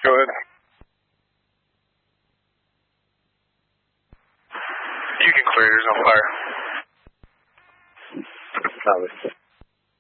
Go ahead. You can clear. There's no fire. Probably.